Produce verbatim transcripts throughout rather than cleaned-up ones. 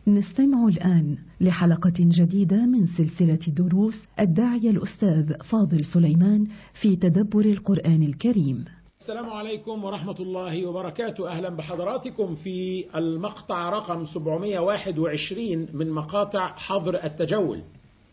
نستمع الآن لحلقة جديدة من سلسلة دروس الداعية الأستاذ فاضل سليمان في تدبر القرآن الكريم. السلام عليكم ورحمة الله وبركاته. أهلا بحضراتكم في المقطع رقم سبعمائة وواحد وعشرين من مقاطع حظر التجول،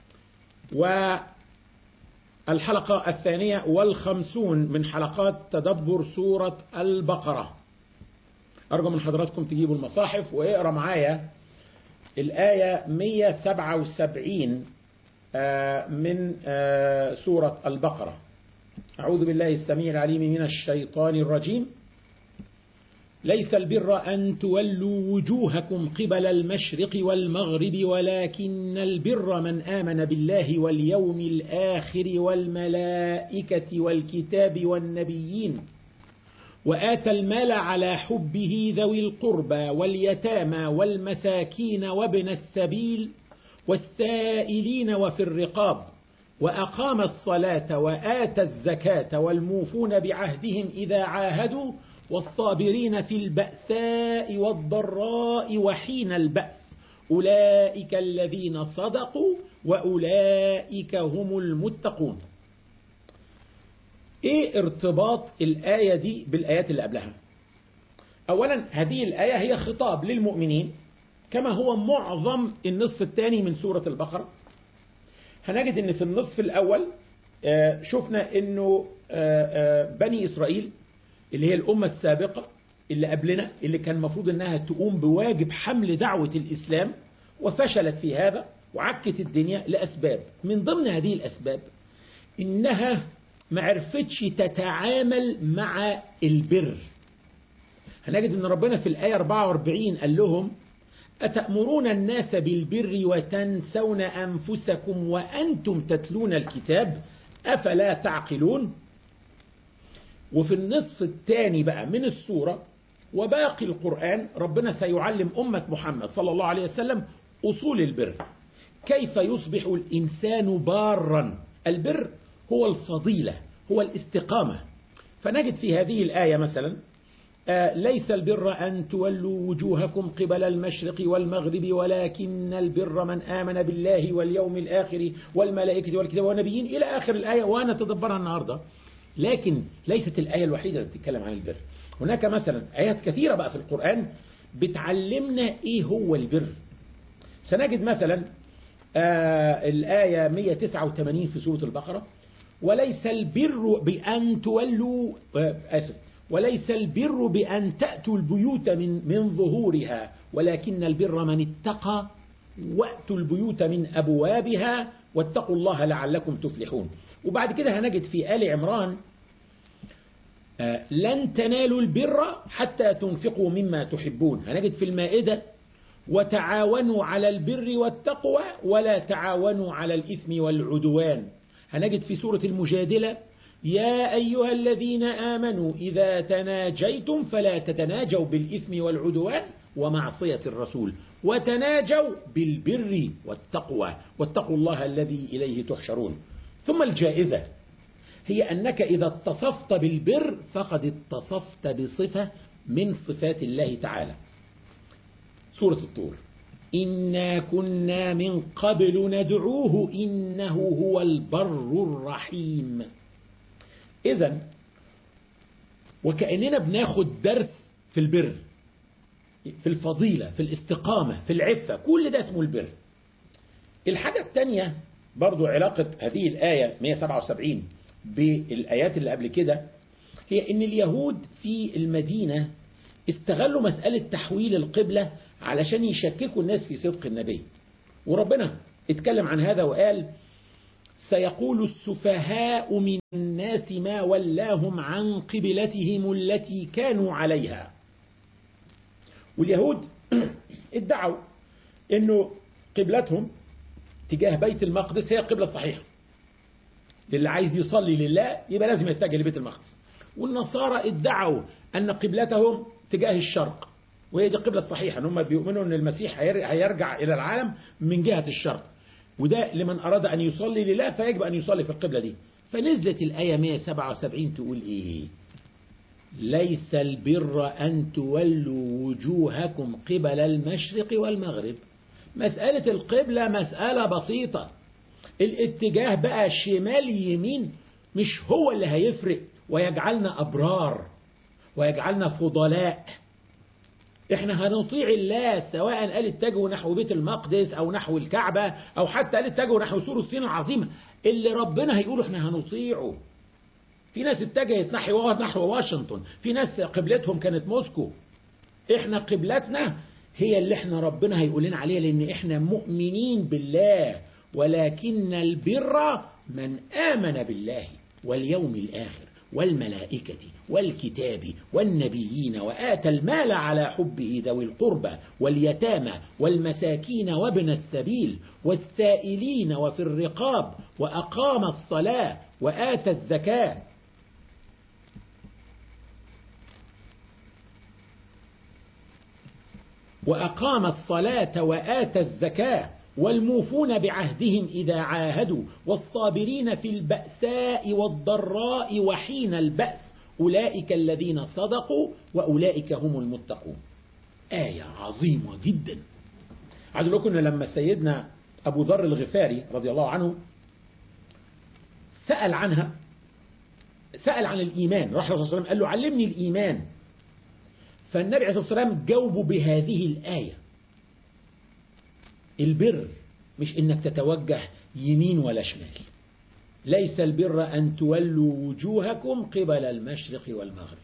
والحلقة الثانية والخمسون من حلقات تدبر سورة البقرة. أرجو من حضراتكم تجيبوا المصاحف وإقرأ معايا الآية مئة وسبعة وسبعين من سورة البقرة. أعوذ بالله السميع العليم من الشيطان الرجيم. ليس البر أن تولوا وجوهكم قبل المشرق والمغرب ولكن البر من آمن بالله واليوم الآخر والملائكة والكتاب والنبيين وآتى المال على حبه ذوي القربى واليتامى والمساكين وابن السبيل والسائلين وفي الرقاب وأقام الصلاة وآتى الزكاة والموفون بعهدهم إذا عاهدوا والصابرين في البأساء والضراء وحين البأس أولئك الذين صدقوا وأولئك هم المتقون. ايه ارتباط الآية دي بالآيات اللي قبلها؟ اولا هذه الآية هي خطاب للمؤمنين كما هو معظم النصف الثاني من سورة البقرة. هنجد ان في النصف الاول شفنا انه بني اسرائيل اللي هي الامة السابقة اللي قبلنا اللي كان المفروض انها تقوم بواجب حمل دعوة الاسلام وفشلت في هذا وعكت الدنيا لاسباب. من ضمن هذه الاسباب انها ما عرفتش تتعامل مع البر. هنجد ان ربنا في الآية أربعة وأربعين قال لهم أتأمرون الناس بالبر وتنسون أنفسكم وأنتم تتلون الكتاب أفلا تعقلون. وفي النصف الثاني بقى من السورة وباقي القرآن ربنا سيعلم أمة محمد صلى الله عليه وسلم أصول البر، كيف يصبح الإنسان بارا. البر هو الفضيلة، هو الاستقامة. فنجد في هذه الآية مثلا آه ليس البر أن تولوا وجوهكم قبل المشرق والمغرب ولكن البر من آمن بالله واليوم الآخر والملائكة والكتاب والنبيين إلى آخر الآية، وأنا تدبرها النهاردة. لكن ليست الآية الوحيدة اللي بتتكلم عن البر. هناك مثلا آيات كثيرة بقى في القرآن بتعلمنا إيه هو البر. سنجد مثلا آه الآية مئة وتسعة وثمانين في سورة البقرة وليس البر بأن تولوا آسف وليس البر بأن تأتوا البيوت من من ظهورها ولكن البر من اتقى وأتوا البيوت من أبوابها واتقوا الله لعلكم تفلحون. وبعد كده هنجد في آل عمران لن تنالوا البر حتى تنفقوا مما تحبون. هنجد في المائدة وتعاونوا على البر والتقوى ولا تعاونوا على الإثم والعدوان. هنجد في سورة المجادلة يا أيها الذين آمنوا إذا تناجيتم فلا تتناجوا بالإثم والعدوان ومعصية الرسول وتناجوا بالبر والتقوى واتقوا الله الذي إليه تحشرون. ثم الجائزة هي أنك إذا اتصفت بالبر فقد اتصفت بصفة من صفات الله تعالى. سورة الطور إنا كنا من قبل ندعوه إنه هو البر الرحيم. إذن وكأننا بناخد درس في البر، في الفضيلة، في الاستقامة، في العفة، كل ده اسمه البر. الحاجة الثانية برضو علاقة هذه الآية مئة وسبعة وسبعين بالآيات اللي قبل كده هي إن اليهود في المدينة استغلوا مسألة تحويل القبلة علشان يشككوا الناس في صدق النبي. وربنا اتكلم عن هذا وقال سيقول السفهاء من الناس ما ولاهم عن قبلتهم التي كانوا عليها. واليهود ادعوا انه قبلتهم تجاه بيت المقدس هي القبلة الصحيحة. للي عايز يصلي لله يبقى لازم يتجه لبيت المقدس. والنصارى ادعوا ان قبلتهم تجاه الشرق وهي دي القبلة الصحيحة، ان هم بيؤمنوا ان المسيح هيرجع الى العالم من جهة الشرق، وده لمن أراد أن يصلي لله فيجب أن يصلي في القبلة دي. فنزلت الآية مئة وسبعة وسبعين تقول إيه؟ ليس البر أن تولوا وجوهكم قبل المشرق والمغرب مسألة القبلة مسألة بسيطة. الاتجاه بقى شمال يمين مش هو اللي هيفرق ويجعلنا أبرار ويجعلنا فضلاء. احنا هنطيع الله سواء قال اتجهوا نحو بيت المقدس او نحو الكعبة او حتى قال اتجهوا نحو سور الصين العظيمة. اللي ربنا هيقوله احنا هنطيعه. في ناس اتجهت نحو نحو واشنطن، في ناس قبلتهم كانت موسكو. احنا قبلتنا هي اللي احنا ربنا هيقول لنا عليها، لان احنا مؤمنين بالله. ولكن البر من آمن بالله واليوم الآخر والملائكة والكتاب والنبيين وآتى المال على حبه ذوي القربى واليتامى والمساكين وابن السبيل والسائلين وفي الرقاب وأقام الصلاة وآتى الزكاة. وأقام الصلاة وآتى الزكاة والموفون بعهدهم إذا عاهدوا والصابرين في البأساء والضراء وحين البأس أولئك الذين صدقوا وأولئك هم المتقون. آية عظيمة جدا. عايز أقول لكم لما سيدنا أبو ذر الغفاري رضي الله عنه سأل عنها، سأل عن الإيمان، راح الرسول صلى الله عليه وسلم قال له علمني الإيمان، فالنبي عليه الصلاة والسلام جاوبه بهذه الآية: البر مش إنك تتوجه يمين ولا شمال، ليس البر أن تولوا وجوهكم قبل المشرق والمغرب،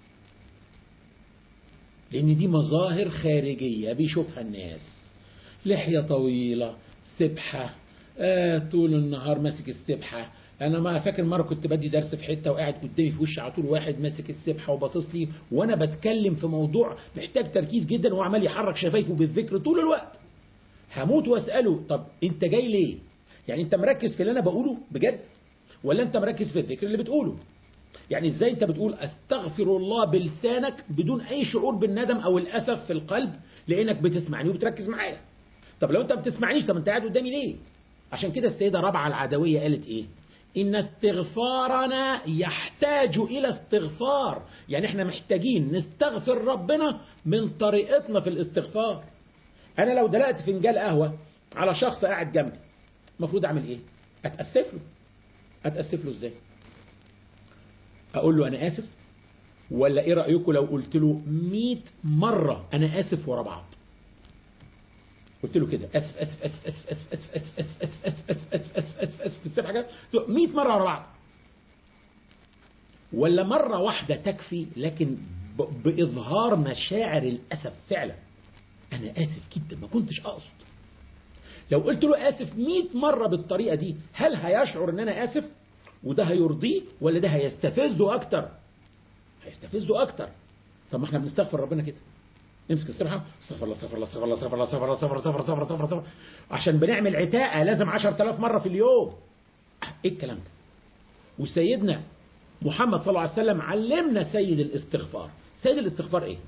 لأن دي مظاهر خارجية بيشوفها الناس. لحية طويلة، سبحة، آه طول النهار ماسك السبحة. أنا ما فاكر مرة كنت بدي درس في حتة وقاعد قدامي في وش على طول واحد ماسك السبحة وباصص لي وأنا بتكلم في موضوع محتاج تركيز جدا وعمال يحرك شفايفه بالذكر طول الوقت. هموت واسأله طب أنت جاي ليه؟ يعني أنت مركز في اللي أنا بقوله بجد؟ ولا أنت مركز في الذكر اللي بتقوله؟ يعني إزاي أنت بتقول أستغفر الله بلسانك بدون أي شعور بالندم أو الأسف في القلب لأنك بتسمعني وبتركز معايا؟ طب لو أنت ما بتسمعنيش طب أنت قاعد قدامي ليه؟ عشان كده السيدة ربعة العدوية قالت إيه؟ إن استغفارنا يحتاج إلى استغفار. يعني إحنا محتاجين نستغفر ربنا من طريقتنا في الاستغفار. أنا لو دلقت فنجان قهوة على شخص قاعد جنبي المفروض أعمل إيه؟ أتأسف له. أتأسف له إزاي؟ أقول له أنا آسف؟ ولا إيه رأيكم لو قلت له مئة مرة أنا آسف ورا بعض؟ قلت له كده اسف اسف اسف اسف اسف اسف اسف اسف اسف اسف اسف اسف اسف اسف اسف حاجات مئة مره ورا بعض، ولا مره واحده تكفي لكن باظهار مشاعر الاسف فعلا؟ انا اسف جدا ما كنتش اقصد. لو قلت له اسف مئة مره بالطريقه دي هل هيشعر ان انا اسف وده هيرضيه ولا ده هيستفزه اكتر؟ هيستفزه اكتر. طب ما احنا بنستغفر ربنا كده، نمسك السبحة استغفر الله استغفر الله استغفر الله استغفر الله استغفر الله استغفر الله استغفر الله استغفر الله عشان بنعمل عتاقة لازم عشرة آلاف مرة في اليوم. ايه الكلام ده؟ وسيدنا محمد صلى الله عليه وسلم علمنا سيد الاستغفار. سيد الاستغفار ايه؟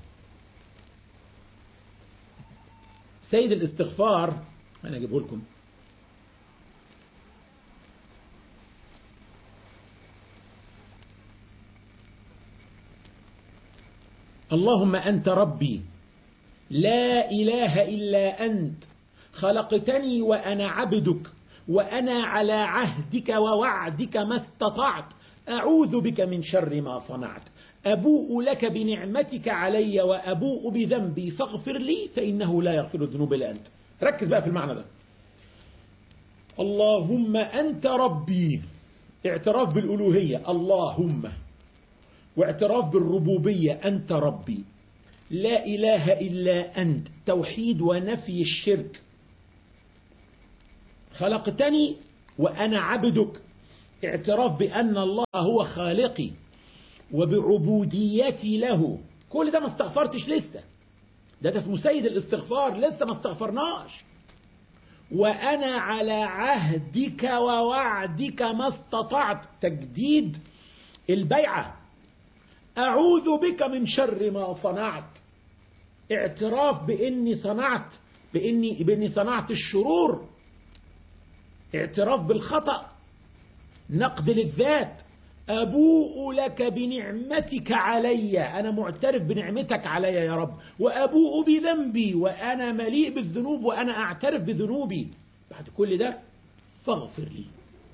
سيد الاستغفار انا اجيبه لكم. اللهم أنت ربي لا إله إلا أنت خلقتني وأنا عبدك وأنا على عهدك ووعدك ما استطعت أعوذ بك من شر ما صنعت أبوء لك بنعمتك علي وأبوء بذنبي فاغفر لي فإنه لا يغفر الذنوب إلا أنت. ركز بقى في المعنى ده. اللهم أنت ربي، اعتراف بالألوهية اللهم، واعتراف بالربوبية أنت ربي، لا إله إلا أنت توحيد ونفي الشرك، خلقتني وأنا عبدك اعتراف بأن الله هو خالقي وبعبوديتي له. كل ده ما استغفرتش لسه، ده اسمه سيد الاستغفار لسه ما استغفرناش. وأنا على عهدك ووعدك ما استطعت تجديد البيعة. أعوذ بك من شر ما صنعت اعتراف بإني صنعت بإني, بإني صنعت الشرور، اعتراف بالخطأ، نقد للذات، أبوء لك بنعمتك علي، أنا معترف بنعمتك علي يا رب، وأبوء بذنبي وأنا مليء بالذنوب وأنا أعترف بذنوبي. بعد كل ده فاغفر لي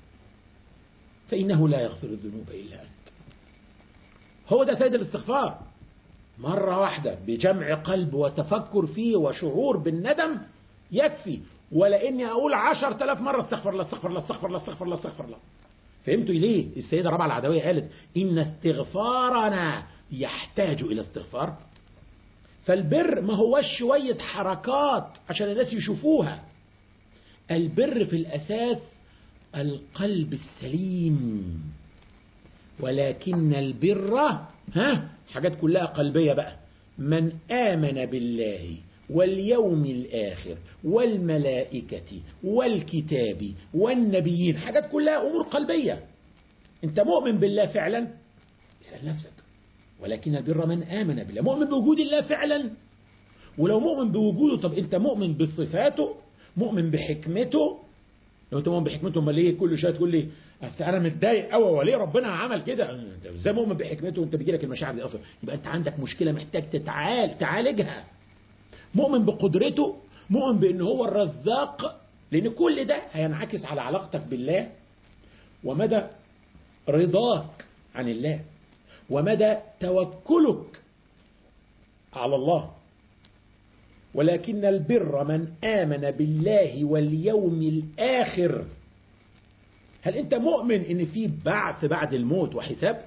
فإنه لا يغفر الذنوب إلا أنت. هو ده سيد الاستغفار. مرة واحدة بجمع قلب وتفكر فيه وشعور بالندم يكفي، ولا إني أقول عشر تلاف مرة استغفر الله استغفر الله استغفر الله استغفر الله استغفر الله. فهمتوا ليه السيدة ربعة العدوية قالت إن استغفارنا يحتاج إلى استغفار؟ فالبر ما هوش شوية حركات عشان الناس يشوفوها. البر في الأساس القلب السليم. ولكن البر ها حاجات كلها قلبية بقى. من آمن بالله واليوم الآخر والملائكة والكتاب والنبيين، حاجات كلها أمور قلبية. أنت مؤمن بالله فعلا؟ اسأل نفسك. ولكن البر من آمن بالله، مؤمن بوجود الله فعلا. ولو مؤمن بوجوده، طب أنت مؤمن بصفاته، مؤمن بحكمته. لو أنت مؤمن بحكمته امال ليه كل شويه تقول لي أصل أنا متضايق قوي وليه ربنا عمل كده؟ أنت إزاي مؤمن بحكمته وأنت بيجي لك المشاعر دي أصلا؟ يبقى أنت عندك مشكلة محتاج تتعالج تعالجها. مؤمن بقدرته، مؤمن بأنه هو الرزاق، لأن كل ده هينعكس على علاقتك بالله ومدى رضاك عن الله ومدى توكلك على الله. ولكن البر من آمن بالله واليوم الآخر. هل أنت مؤمن إن في بعث بعد الموت وحساب؟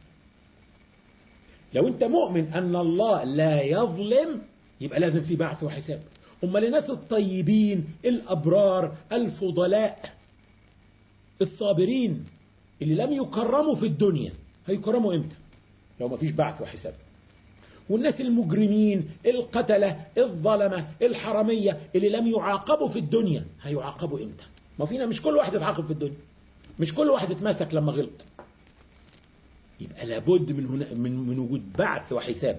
لو أنت مؤمن أن الله لا يظلم يبقى لازم في بعث وحساب. أمال الناس الطيبين الأبرار الفضلاء الصابرين اللي لم يكرموا في الدنيا هيكرموا إمتى؟ لو ما فيش بعث وحساب. والناس المجرمين القتلة الظلمة الحرامية اللي لم يعاقبوا في الدنيا هيعاقبوا إمتى؟ ما فينا مش كل واحد يتعاقب في الدنيا، مش كل واحد يتمسك لما غلط. يبقى لابد من, هنا من, من وجود بعث وحساب.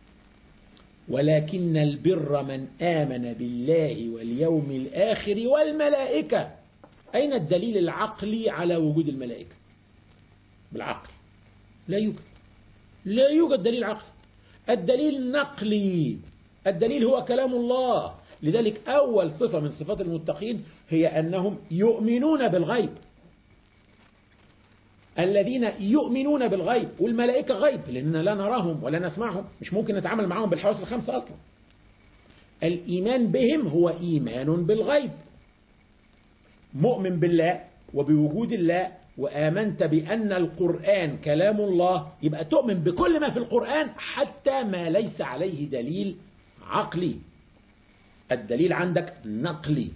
ولكن البر من آمن بالله واليوم الآخر والملائكة. أين الدليل العقلي على وجود الملائكة؟ بالعقل لا يوجد، لا يوجد دليل عقلي. الدليل نقلي، الدليل هو كلام الله. لذلك أول صفة من صفات المتقين هي أنهم يؤمنون بالغيب. الذين يؤمنون بالغيب، والملائكة غيب لأننا لا نراهم ولا نسمعهم، مش ممكن نتعامل معهم بالحواس الخمسة أصلا. الإيمان بهم هو إيمان بالغيب. مؤمن بالله وبوجود الله وآمنت بأن القرآن كلام الله، يبقى تؤمن بكل ما في القرآن حتى ما ليس عليه دليل عقلي. الدليل عندك نقلي.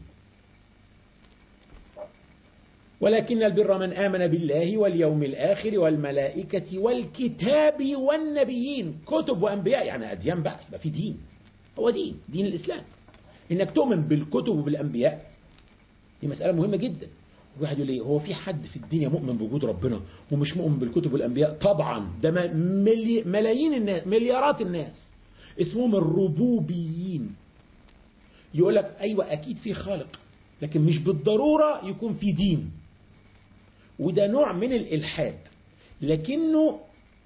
ولكن البر من آمن بالله واليوم الآخر والملائكة والكتاب والنبيين. كتب وأنبياء يعني أديان بقى، يبقى في دين، هو دين دين الإسلام. إنك تؤمن بالكتب وبالأنبياء دي مسألة مهمة جدا. واحد يقول لي هو في حد في الدنيا مؤمن بوجود ربنا ومش مؤمن بالكتب والأنبياء؟ طبعا، ده ملي ملايين الناس، مليارات الناس اسمهم الربوبيين. يقول لك أيوة أكيد في خالق، لكن مش بالضرورة يكون في دين. وده نوع من الإلحاد، لكنه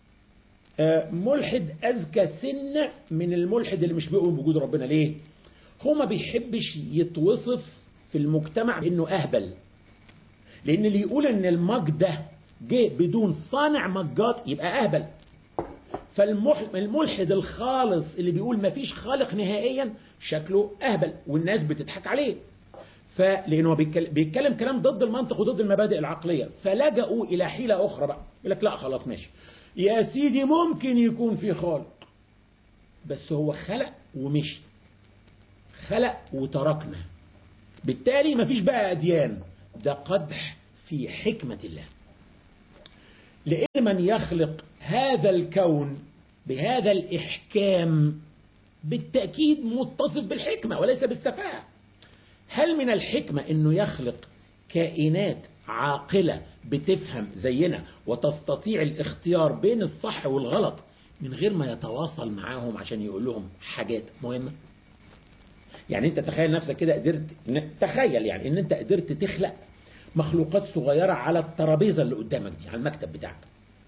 ملحد أذكى سنة من الملحد اللي مش بيؤمن بوجود ربنا. ليه؟ هو ما بيحبش يتوصف في المجتمع إنه أهبل، لأن اللي يقول إن المج ده جه بدون صانع مجات يبقى أهبل. فالملحد الخالص اللي بيقول ما فيش خالق نهائيا شكله أهبل والناس بتضحك عليه. فلأنه بيتكلم كلام ضد المنطق وضد المبادئ العقلية، فلجأوا إلى حيلة أخرى بقى. يقول لك لا خلاص ماشي يا سيدي، ممكن يكون في خالق بس هو خلق ومشي، خلق وتركنا، بالتالي ما فيش بقى أديان. ده قدح في حكمة الله. لأن من يخلق هذا الكون بهذا الإحكام بالتأكيد متصف بالحكمة وليس بالسفاهة. هل من الحكمة أنه يخلق كائنات عاقلة بتفهم زينا وتستطيع الاختيار بين الصح والغلط من غير ما يتواصل معاهم عشان يقول لهم حاجات مهمة؟ يعني انت تخيل نفسك كده قدرت، تخيل يعني ان انت قدرت تخلق مخلوقات صغيرة على الترابيزة اللي قدامك دي، على المكتب بتاعك.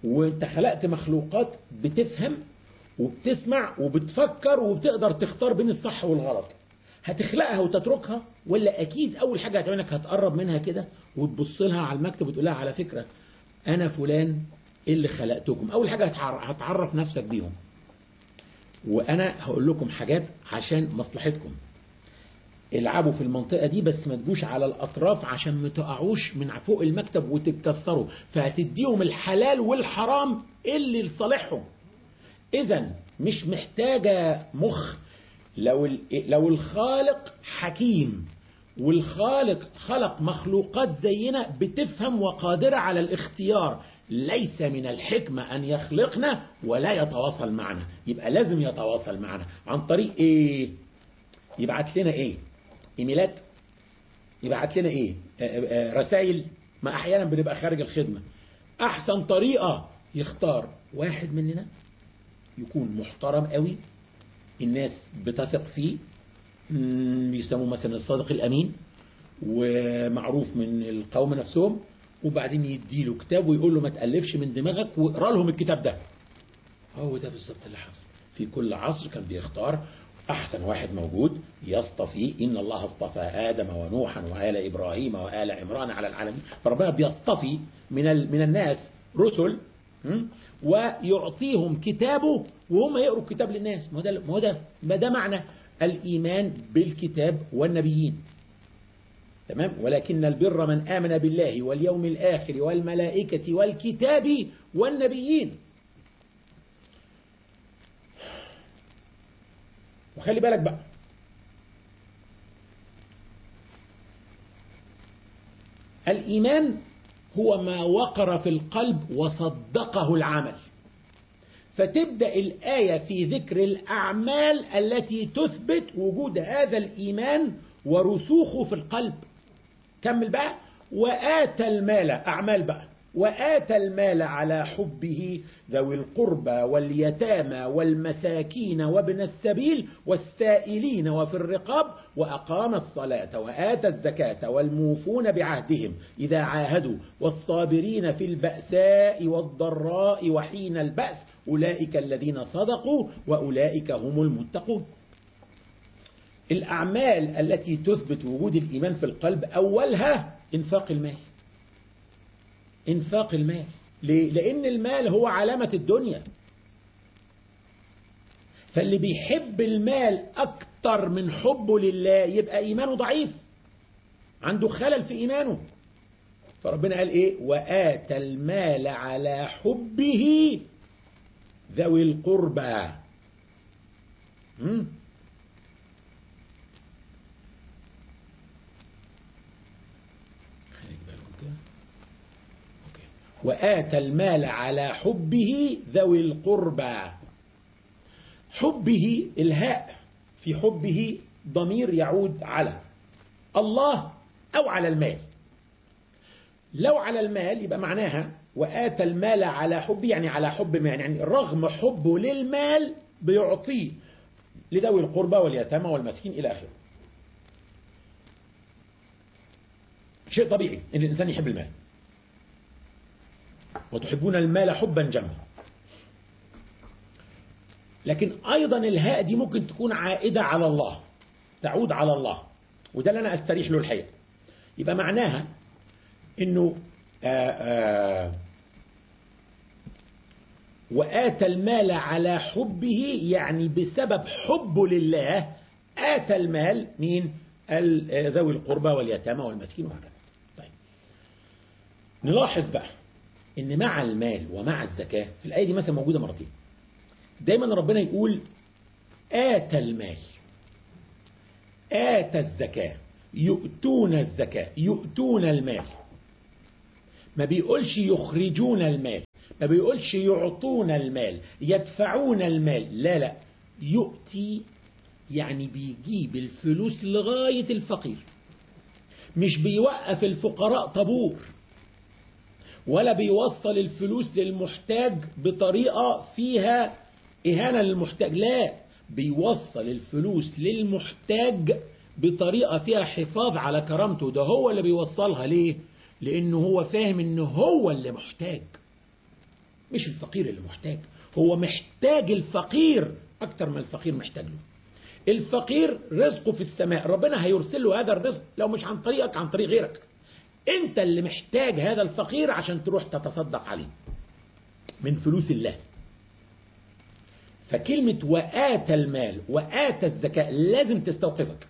وانت خلقت مخلوقات بتفهم وبتسمع وبتفكر وبتقدر تختار بين الصح والغلط. هتخلقها وتتركها، ولا اكيد اول حاجة هتعملك هتقرب منها كده وتبص لها على المكتب وتقول لها على فكرة انا فلان اللي خلقتكم. اول حاجة هتعرف نفسك بيهم. وانا هقول لكم حاجات عشان مصلحتكم. العبوا في المنطقة دي بس ما تجوش على الأطراف عشان ما تقعوش من فوق المكتب وتتكسروا، فهتديهم الحلال والحرام اللي لصالحهم. إذن مش محتاجة مخ. لو لو الخالق حكيم والخالق خلق مخلوقات زينا بتفهم وقادرة على الاختيار، ليس من الحكمة أن يخلقنا ولا يتواصل معنا. يبقى لازم يتواصل معنا عن طريق إيه؟ يبعت لنا إيه؟ إيميلات؟ يبعت لنا إيه؟ رسائل؟ ما أحيانا بنبقى خارج الخدمة. أحسن طريقة يختار واحد مننا يكون محترم قوي، الناس بتثق فيه، بيسموه مثلا الصادق الأمين، ومعروف من القوم نفسهم، وبعدين يديله كتاب ويقول له ما تألفش من دماغك واقرأ لهم الكتاب ده. هو ده بالظبط اللي حصل. في كل عصر كان بيختار أحسن واحد موجود يصطفي. إن الله اصطفى آدم ونوحا وآل إبراهيم وآل عمران على العالمين. فربنا بيصطفي من من الناس رسل ويعطيهم كتابه وهم يقروا الكتاب للناس. ما ده ما ده ما ده معنى الإيمان بالكتاب والنبيين. تمام. ولكن البر من آمن بالله واليوم الآخر والملائكة والكتاب والنبيين. وخلي بالك بقى، الإيمان هو ما وقر في القلب وصدقه العمل. فتبدأ الآية في ذكر الأعمال التي تثبت وجود هذا الإيمان ورسوخه في القلب. كمل بقى. وآتى المال، أعمال بقى. وآتى المال على حبه ذوي القربى واليتامى والمساكين وابن السبيل والسائلين وفي الرقاب وأقام الصلاة وآتى الزكاة والموفون بعهدهم إذا عاهدوا والصابرين في البأساء والضراء وحين البأس أولئك الذين صدقوا وأولئك هم المتقون. الأعمال التي تثبت وجود الإيمان في القلب أولها إنفاق المال. إنفاق المال. ليه؟ لأن المال هو علامة الدنيا. فاللي بيحب المال أكتر من حبه لله يبقى إيمانه ضعيف، عنده خلل في إيمانه. فربنا قال إيه؟ وآتى المال على حبه ذوي القربى. وآتى المال على حبه ذوي القربى. حبه، الهاء في حبه ضمير يعود على الله أو على المال. لو على المال يبقى معناها وآتى المال على حبه، يعني على حب مال، يعني رغم حبه للمال بيعطيه لذوي القربى واليتامى والمسكين إلى آخره. شيء طبيعي إن الإنسان يحب المال. وتحبون المال حبا جما. لكن أيضا الهاء دي ممكن تكون عائدة على الله، تعود على الله، وده اللي أنا أستريح له الحقيقة. يبقى معناها إنه آآ آآ وآتى المال على حبه، يعني بسبب حبه لله آتى المال مين؟ ذوي القربى واليتامى والمسكين وهكذا. طيب نلاحظ بقى إن مع المال ومع الزكاة في الآية دي مثلا موجودة مرتين. دايما ربنا يقول آتى المال، آتى الزكاة، يؤتون الزكاة، يؤتون المال. ما بيقولش يخرجون المال، ما بيقولش يعطون المال، يدفعون المال. لا لا، يؤتي يعني بيجيب الفلوس لغاية الفقير. مش بيوقف الفقراء طابور، ولا بيوصل الفلوس للمحتاج بطريقة فيها إهانة للمحتاج. لا، بيوصل الفلوس للمحتاج بطريقة فيها حفاظ على كرامته. ده هو اللي بيوصلها. ليه؟ لأنه هو فاهم إنه هو اللي محتاج، مش الفقير اللي محتاج، هو محتاج الفقير أكتر ما الفقير محتاج له. الفقير رزقه في السماء، ربنا هيرسل له هذا الرزق لو مش عن طريقك عن طريق غيرك. انت اللي محتاج هذا الفقير عشان تروح تتصدق عليه من فلوس الله. فكلمة وآتى المال وآتى الزكاة لازم تستوقفك.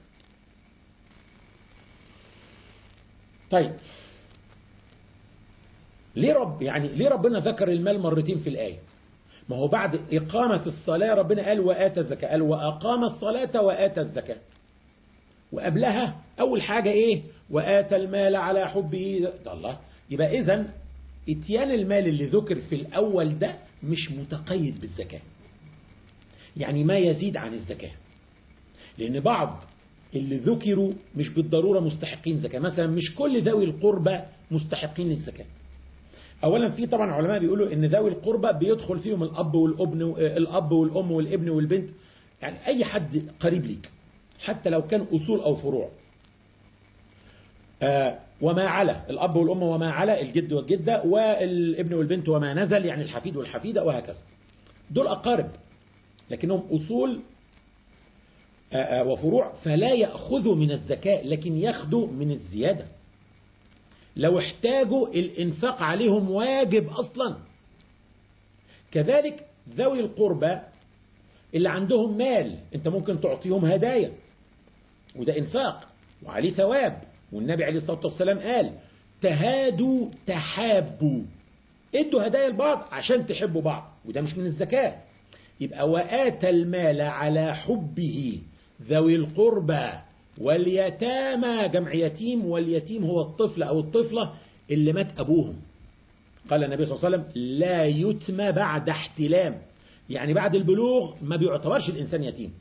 طيب ليه رب يعني ليه ربنا ذكر المال مرتين في الآية؟ ما هو بعد إقامة الصلاة ربنا قال وآتى الزكاة، قال وأقام الصلاة وآتى الزكاة. وقبلها أول حاجة إيه؟ وآتى المال على حبه. الله، يبقى إذن اتيان المال اللي ذكر في الأول ده مش متقيد بالزكاة، يعني ما يزيد عن الزكاة. لأن بعض اللي ذكروا مش بالضرورة مستحقين زكاة، مثلا مش كل ذوي القربى مستحقين للزكاة. أولا في طبعا علماء بيقولوا إن ذوي القربى بيدخل فيهم الأب والابن الأب والأم والابن والبنت، يعني أي حد قريب ليك حتى لو كان أصول أو فروع. آه وما على الأب والأم وما على الجد والجدة والابن والبنت وما نزل، يعني الحفيد والحفيدة وهكذا. دول أقارب لكنهم أصول آه آه وفروع، فلا يأخذوا من الزكاة لكن يأخذوا من الزيادة. لو احتاجوا الإنفاق عليهم واجب أصلا. كذلك ذوي القربى اللي عندهم مال انت ممكن تعطيهم هدايا، وده إنفاق وعليه ثواب. والنبي عليه الصلاة والسلام قال تهادوا تحابوا، ادوا هدايا لبعض عشان تحبوا بعض، وده مش من الزكاة. يبقى وآتى المال على حبه ذوي القربى واليتامى، جمع يتيم، واليتيم هو الطفل أو الطفلة اللي مات أبوهم. قال النبي صلى الله عليه وسلم لا يتم بعد احتلام، يعني بعد البلوغ ما بيعتبرش الإنسان يتيم.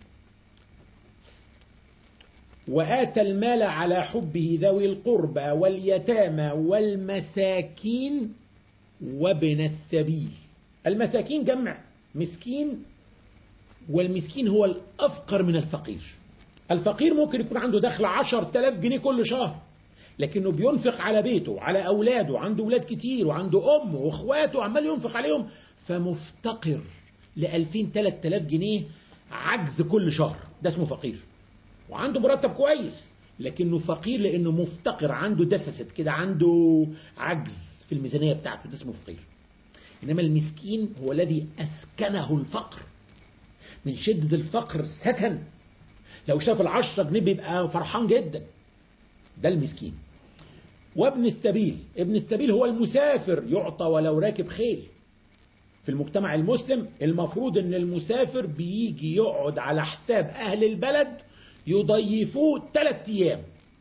وآتى المال على حبه ذوي القربى واليتامى والمساكين وابن السبيل. المساكين جمع مسكين، والمسكين هو الأفقر من الفقير. الفقير ممكن يكون عنده دخل عشر تلاف جنيه كل شهر، لكنه بينفق على بيته على أولاده، عنده أولاد كتير وعنده أمه وأخواته عمال ينفق عليهم، فمفتقر لألفين تلات تلاف جنيه عجز كل شهر، ده اسمه فقير. وعنده مرتب كويس لكنه فقير لأنه مفتقر، عنده ديفيسيت كده، عنده عجز في الميزانية بتاعته، ده اسمه فقير. إنما المسكين هو الذي أسكنه الفقر، من شدة الفقر سكن، لو شاف العشرة جنيه بيبقى فرحان جدا، ده المسكين. وابن السبيل، ابن السبيل هو المسافر، يعطى ولو راكب خيل. في المجتمع المسلم المفروض ان المسافر بيجي يقعد على حساب اهل البلد يضيفوه ثلاث ايام،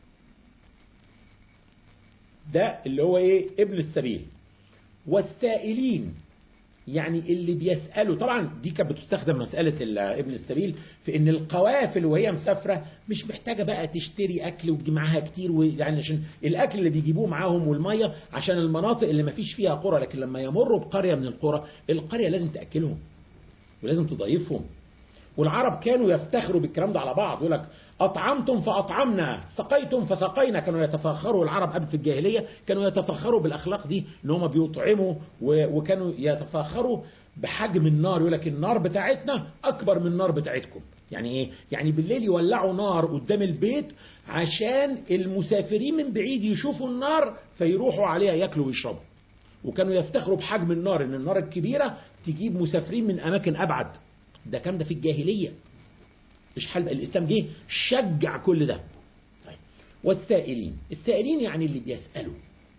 ده اللي هو ايه؟ ابن السبيل. والسائلين يعني اللي بيسألوا، طبعا دي كانت بتستخدم مسألة ابن السبيل في ان القوافل وهي مسافرة مش محتاجة بقى تشتري اكل وتجي معاها كتير، ويعني عشان الاكل اللي بيجيبوه معاهم والمية عشان المناطق اللي ما فيش فيها قرى، لكن لما يمروا بقرية من القرى القرية لازم تأكلهم ولازم تضيفهم. والعرب كانوا يفتخروا بالكلام ده على بعض، يقول لك أطعمتم فأطعمنا، سقيتم فسقينا. كانوا يتفاخروا العرب قبل في الجاهلية، كانوا يتفاخروا بالأخلاق دي ان هم بيطعموا، وكانوا يتفاخروا بحجم النار، يقول لك النار بتاعتنا أكبر من النار بتاعتكم. يعني إيه؟ يعني بالليل يولعوا نار قدام البيت عشان المسافرين من بعيد يشوفوا النار فيروحوا عليها يأكلوا ويشربوا. وكانوا يفتخروا بحجم النار، ان النار الكبيرة تجيب مسافرين من أماكن أبعد. ده كان ده في الجاهلية، مش حال الإسلام جه شجع كل ده. طيب. والسائلين، السائلين يعني اللي بيسألوا،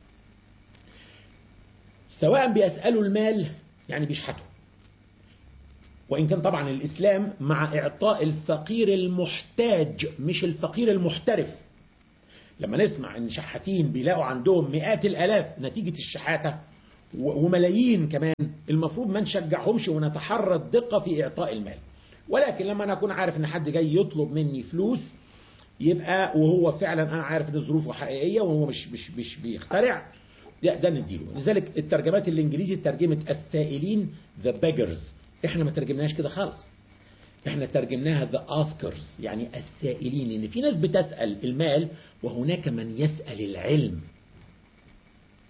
سواء بيسألوا المال يعني بيشحتوا، وإن كان طبعا الإسلام مع إعطاء الفقير المحتاج مش الفقير المحترف. لما نسمع ان شحاتين بيلاقوا عندهم مئات الآلاف نتيجة الشحاتة وملايين كمان، المفروض ما نشجعهمش ونتحرى الدقة في إعطاء المال. ولكن لما أنا أكون عارف ان حد جاي يطلب مني فلوس، يبقى وهو فعلا أنا عارف ان ظروفه حقيقية وهو مش مش مش بيخترع، ده, ده نديله. لذلك الترجمات الإنجليزي ترجمت السائلين the beggars، احنا ما ترجمناش كده خالص، احنا ترجمناها the askers، يعني السائلين. ان في ناس بتسأل المال وهناك من يسأل العلم.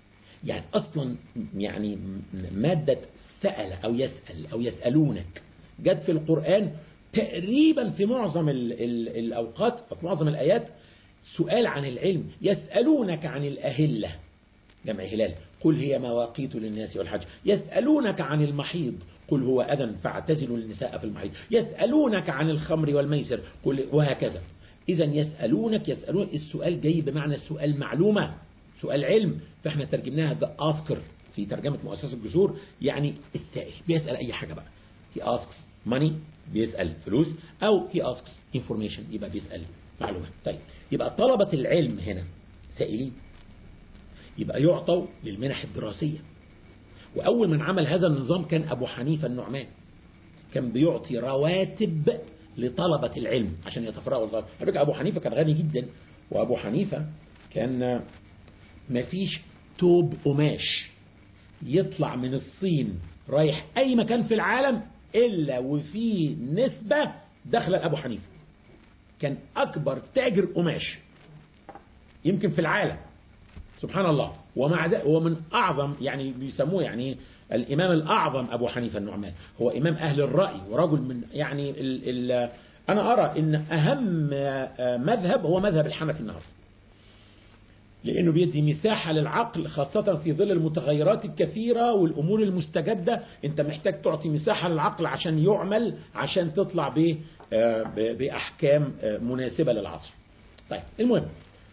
يعني أصلا يعني مادة سأل أو يسأل أو يسألونك جت في القرآن تقريبا في معظم ال ال الأوقات أو في معظم الآيات سؤال عن العلم. يسألونك عن الأهلة جمع هلال قل هي مواقيت للناس والحج. يسألونك عن المحيض قل هو أذى فاعتزلوا النساء في المحيض. يسألونك عن الخمر والميسر قل وهكذا. إذا يسألونك يسألون السؤال جاي بمعنى السؤال معلومة سؤال علم. فاحنا ترجمناها ذا آسكر في ترجمة مؤسسة الجسور يعني السائل بيسأل أي حاجة بقى. he asks money بيسأل فلوس أو he asks information يبقى بيسأل معلومات. طيب يبقى طلبة العلم هنا سائلين يبقى يعطوا للمنح الدراسية. وأول من عمل هذا النظام كان أبو حنيفة النعمان كان بيعطي رواتب لطلبة العلم عشان يتفرغوا للطلب. على فكرة أبو حنيفة كان غني جدا وأبو حنيفة كان ما فيش توب قماش يطلع من الصين رايح أي مكان في العالم إلا وفي نسبة دخل أبو حنيفة. كان أكبر تاجر قماش يمكن في العالم سبحان الله. ومع ذلك هو من أعظم يعني بيسموه يعني الإمام الأعظم أبو حنيفة النعمان. هو إمام أهل الرأي ورجل من يعني ال ال أنا أرى إن أهم مذهب هو مذهب الحنفي النهارده لأنه بيدي مساحة للعقل خاصة في ظل المتغيرات الكثيرة والأمور المستجدة. أنت محتاج تعطي مساحة للعقل عشان يعمل عشان تطلع بأحكام مناسبة للعصر. طيب المهم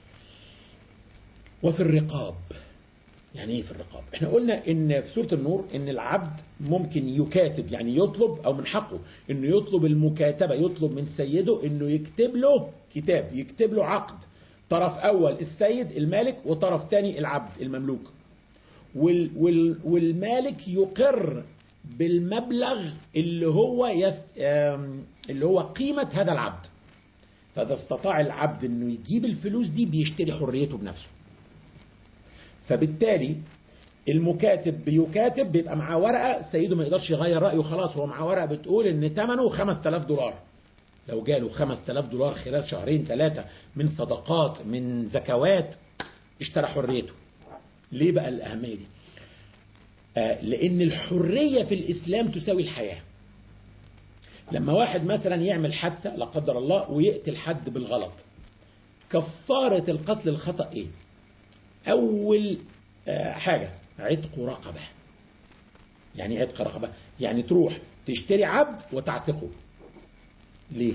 وفي الرقاب يعني ايه في الرقاب؟ احنا قلنا ان في سورة النور ان العبد ممكن يكاتب يعني يطلب او من حقه انه يطلب المكاتبة يطلب من سيده انه يكتب له كتاب يكتب له عقد. طرف اول السيد المالك وطرف ثاني العبد المملوك. وال وال والمالك يقر بالمبلغ اللي هو يس اللي هو قيمة هذا العبد. فإذا استطاع العبد انه يجيب الفلوس دي بيشتري حريته بنفسه. فبالتالي المكاتب بيكاتب بيبقى معاه ورقة سيده ما يقدرش يغير رأيه خلاص. هو معاه ورقة بتقول ان ثمنه خمسة آلاف دولار. لو جاله خمسة آلاف دولار خلال شهرين ثلاثة من صدقات من زكوات اشترى حريته. ليه بقى الأهمية دي؟ آه لأن الحرية في الإسلام تساوي الحياة. لما واحد مثلا يعمل حادثة لا قدر الله ويقتل حد بالغلط كفارة القتل الخطأ ايه؟ أول حاجة عتق رقبة. يعني عتق رقبة يعني تروح تشتري عبد وتعتقه. ليه؟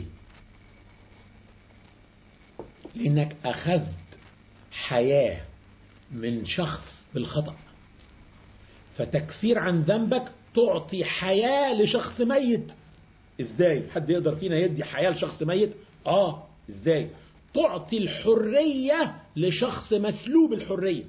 لأنك أخذت حياة من شخص بالخطأ فتكفير عن ذنبك تعطي حياة لشخص ميت. إزاي؟ حد يقدر فينا يدي حياة لشخص ميت؟ آه إزاي؟ تعطي الحرية لشخص مسلوب الحرية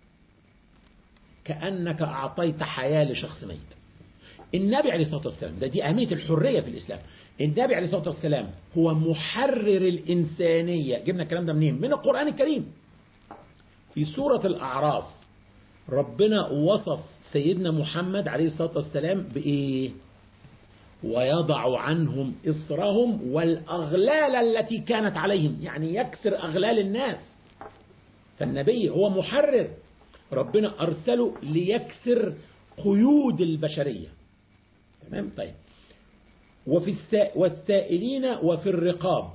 كأنك أعطيت حياة لشخص ميت. النبي عليه الصلاة والسلام ده دي أهمية الحرية في الإسلام. النبي عليه الصلاة والسلام هو محرر الإنسانية. جبنا الكلام ده منين؟ من القرآن الكريم. في سورة الأعراف ربنا وصف سيدنا محمد عليه الصلاة والسلام بإيه؟ ويضع عنهم إصرهم والأغلال التي كانت عليهم يعني يكسر أغلال الناس. فالنبي هو محرر ربنا أرسله ليكسر قيود البشرية. تمام؟ طيب وفي السا... والسائلين وفي الرقاب.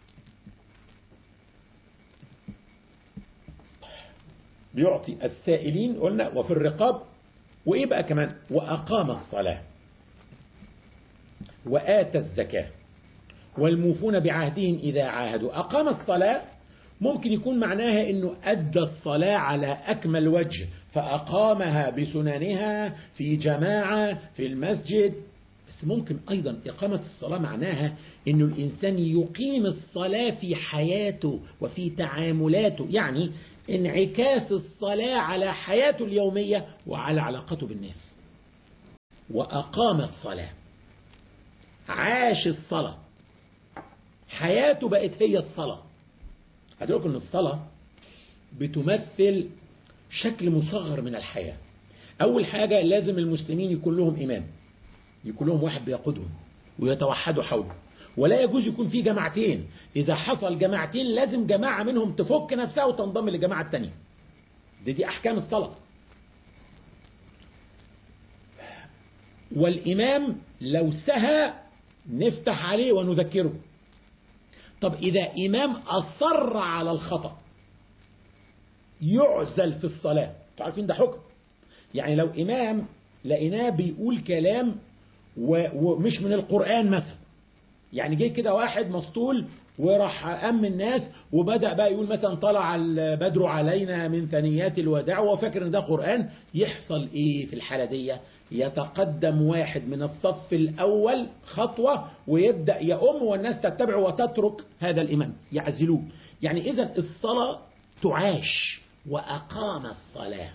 بيعطي السائلين قلنا وفي الرقاب وإيه بقى كمان وأقام الصلاة وآتى الزكاة والموفون بعهدهم إذا عاهدوا. أقام الصلاة ممكن يكون معناها أنه أدى الصلاة على أكمل وجه فأقامها بسننها في جماعة في المسجد. بس ممكن أيضا إقامة الصلاة معناها أنه الإنسان يقيم الصلاة في حياته وفي تعاملاته. يعني انعكاس الصلاة على حياته اليومية وعلى علاقته بالناس. وأقام الصلاة عاش الصلاة حياته بقت هي الصلاة. هتقولكم أن الصلاة بتمثل شكل مصغر من الحياة. أول حاجة لازم المسلمين يكون لهم إمام يكون لهم واحد بيقودهم ويتوحدوا حوله. ولا يجوز يكون في جماعتين. إذا حصل جماعتين لازم جماعة منهم تفك نفسها وتنضم لجماعة التانية. دي دي أحكام الصلاة. والإمام لو سهى نفتح عليه ونذكره. طب إذا إمام أصر على الخطأ يعزل في الصلاة. تعرفين ده حكم. يعني لو إمام لقيناه بيقول كلام ومش من القرآن مثلا، يعني جه كده واحد مسطول وراح أم الناس وبدأ بقى يقول مثلا طلع البدر علينا من ثنيات الوداع وفاكر ان ده قرآن، يحصل ايه في الحالة دي؟ يتقدم واحد من الصف الأول خطوة ويبدأ يأم والناس تتبع وتترك هذا الإمام، يعزلوه. يعني إذن الصلاة تعاش وأقام الصلاة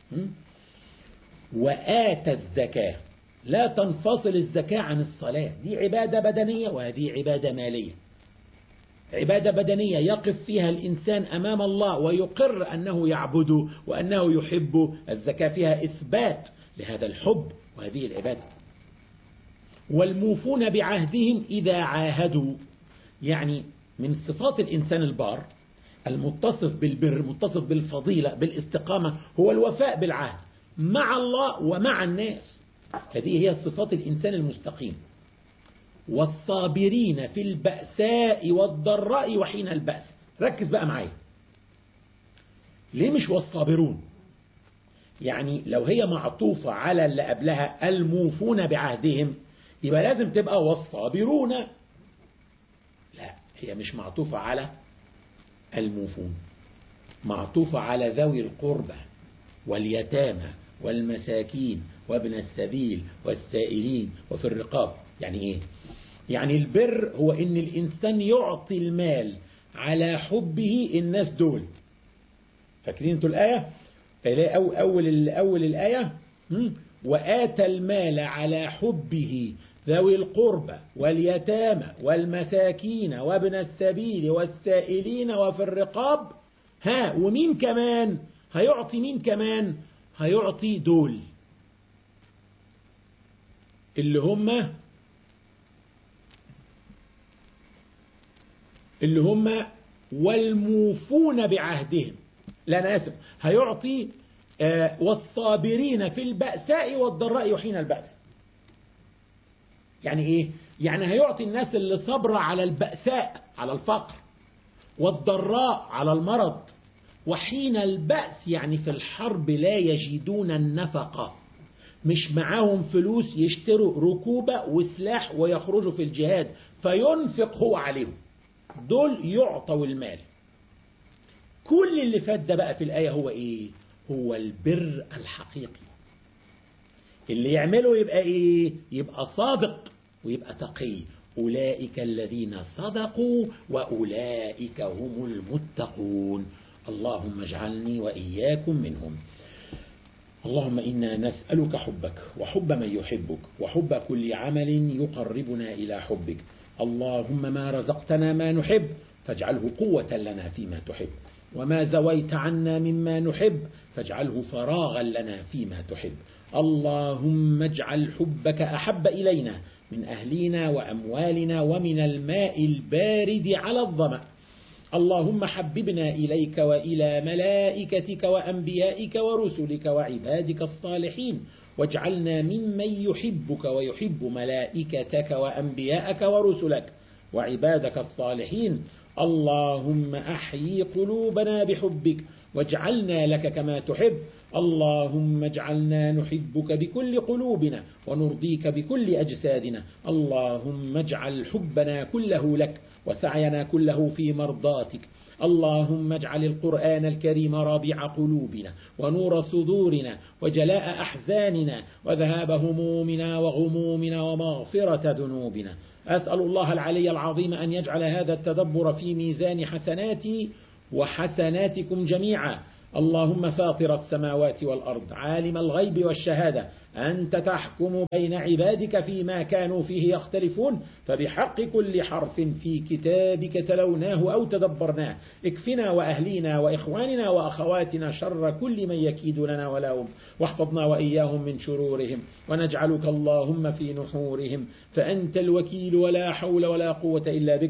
وآتى الزكاة. لا تنفصل الزكاة عن الصلاة، دي عبادة بدنية وهذه عبادة مالية. عبادة بدنية يقف فيها الإنسان أمام الله ويقر أنه يعبده وأنه يحبه، الزكاة فيها إثبات لهذا الحب وهذه العبادة. والموفون بعهدهم إذا عاهدوا، يعني من صفات الإنسان البار المتصف بالبر، متصف بالفضيلة بالاستقامة، هو الوفاء بالعهد مع الله ومع الناس. هذه هي صفات الإنسان المستقيم. والصابرين في البأساء والضراء وحين البأس. ركز بقى معايا، ليه مش والصابرون؟ يعني لو هي معطوفة على اللي قبلها الموفون بعهدهم يبقى لازم تبقى والصابرون. لا، هي مش معطوفة على الموفون، معطوفة على ذوي القربى واليتامى والمساكين وابن السبيل والسائلين وفي الرقاب. يعني ايه؟ يعني البر هو ان الانسان يعطي المال على حبه الناس دول. فاكرين انتوا الآية؟ أو أول أول الآية وآتى المال على حبه ذوي القربى واليتامى والمساكين وابن السبيل والسائلين وفي الرقاب. ها، ومين كمان هيعطي؟ مين كمان هيعطي؟ دول اللي هم اللي هم والموفون بعهدهم. لا أنا آسف، هيعطي آه والصابرين في البأساء والضراء وحين البأس. يعني إيه؟ يعني هيعطي الناس اللي صبر على البأساء، على الفقر، والضراء على المرض، وحين البأس يعني في الحرب لا يجدون النفقة، مش معاهم فلوس يشتروا ركوبة وسلاح ويخرجوا في الجهاد فينفق هو عليهم، دول يعطوا المال. كل اللي فات ده بقى في الآية هو إيه؟ هو البر الحقيقي. اللي يعمله يبقى إيه؟ يبقى صادق ويبقى تقي. أولئك الذين صدقوا وأولئك هم المتقون. اللهم اجعلني وإياكم منهم. اللهم إنا نسألك حبك وحب من يحبك وحب كل عمل يقربنا إلى حبك. اللهم ما رزقتنا ما نحب فاجعله قوة لنا فيما تحب، وما زويت عنا مما نحب فاجعله فراغا لنا فيما تحب. اللهم اجعل حبك أحب إلينا من أهلنا وأموالنا ومن الماء البارد على الظمأ. اللهم حببنا إليك وإلى ملائكتك وأنبيائك ورسلك وعبادك الصالحين، واجعلنا ممن يحبك ويحب ملائكتك وأنبياءك ورسلك وعبادك الصالحين. اللهم أحيي قلوبنا بحبك واجعلنا لك كما تحب. اللهم اجعلنا نحبك بكل قلوبنا ونرضيك بكل أجسادنا. اللهم اجعل حبنا كله لك وسعينا كله في مرضاتك. اللهم اجعل القرآن الكريم ربيع قلوبنا ونور صدورنا وجلاء أحزاننا وذهاب همومنا وغمومنا ومغفرة ذنوبنا. أسأل الله العلي العظيم أن يجعل هذا التدبر في ميزان حسناتي وحسناتكم جميعا. اللهم فاطر السماوات والأرض عالم الغيب والشهادة، أنت تحكم بين عبادك فيما كانوا فيه يختلفون، فبحق كل حرف في كتابك تلوناه أو تدبرناه اكفنا وأهلينا وإخواننا وأخواتنا شر كل من يكيد لنا ولهم، واحفظنا وإياهم من شرورهم، ونجعلك اللهم في نحورهم، فأنت الوكيل ولا حول ولا قوة إلا بك.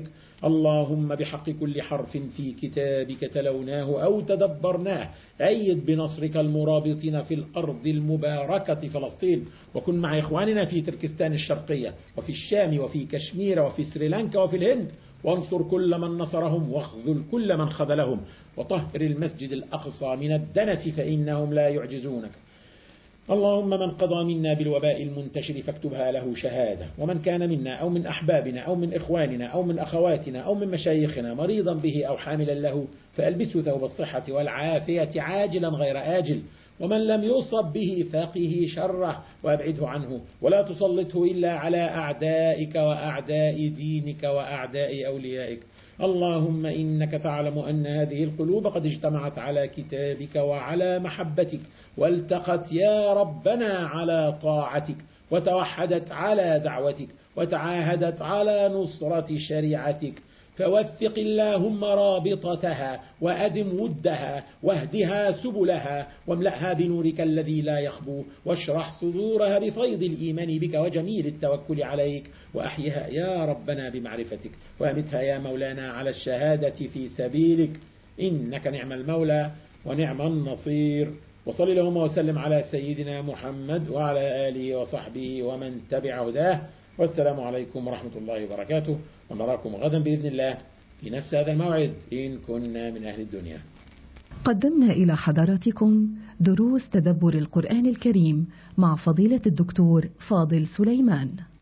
اللهم بحق كل حرف في كتابك تلوناه أو تدبرناه أيد بنصرك المرابطين في الأرض المباركة فلسطين، وكن مع إخواننا في تركستان الشرقية وفي الشام وفي كشمير وفي سريلانكا وفي الهند، وانصر كل من نصرهم واخذل كل من خذلهم، وطهر المسجد الأقصى من الدنس فإنهم لا يعجزونك. اللهم من قضى منا بالوباء المنتشر فاكتبها له شهادة، ومن كان منا أو من أحبابنا أو من إخواننا أو من أخواتنا أو من مشايخنا مريضا به أو حاملا له فألبسه ثوب الصحة والعافية عاجلا غير آجل، ومن لم يصب به فقه شره وأبعده عنه، ولا تسلطه إلا على أعدائك وأعداء دينك وأعداء أوليائك. اللهم إنك تعلم أن هذه القلوب قد اجتمعت على كتابك وعلى محبتك، والتقت يا ربنا على طاعتك، وتوحدت على دعوتك، وتعاهدت على نصرة شريعتك، فوثق اللهم رابطتها وأدم ودها واهدها سبلها واملأها بنورك الذي لا يخبو، واشرح صدورها بفيض الإيمان بك وجميل التوكل عليك، وأحيها يا ربنا بمعرفتك، وأمتها يا مولانا على الشهادة في سبيلك، إنك نعم المولى ونعم النصير. وصل اللهم وسلم على سيدنا محمد وعلى آله وصحبه ومن تبع هداه، والسلام عليكم ورحمة الله وبركاته، ونراكم غدا بإذن الله في نفس هذا الموعد إن كنا من أهل الدنيا. قدمنا إلى حضراتكم دروس تدبر القرآن الكريم مع فضيلة الدكتور فاضل سليمان.